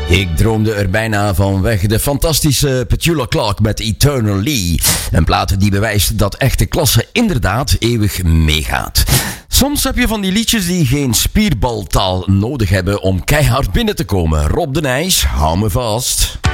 Ik droomde er bijna van weg. De fantastische Petula Clark met Eternally. Een plaat die bewijst dat echte klasse inderdaad eeuwig meegaat. Soms heb je van die liedjes die geen spierbaltaal nodig hebben om keihard binnen te komen. Rob de Nijs, hou me vast.